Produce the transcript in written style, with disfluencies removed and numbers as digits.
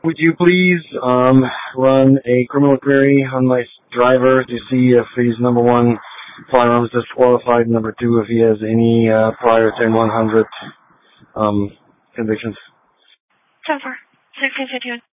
Would you please run a criminal query on my driver to see if he's, number one, firearms disqualified, number two, if he has any prior 10-100 convictions? So far. 1651.